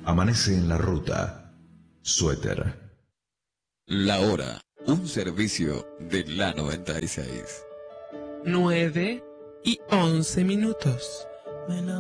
Amanece en la ruta. Suéter. La hora, un servicio de la 96. 9:11.